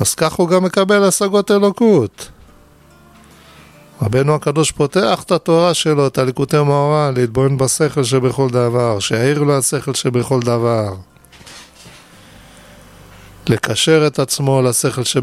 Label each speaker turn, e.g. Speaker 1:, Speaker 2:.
Speaker 1: אז כך הוא גם מקבל השגות אלוקות. רבנו הקדוש פותח את התורה שלו, את הליקוטי מאורע, להתבונן בשכל שבכל דבר, שיעיר לו השכל שבכל דבר. לקשר את עצמו לשכל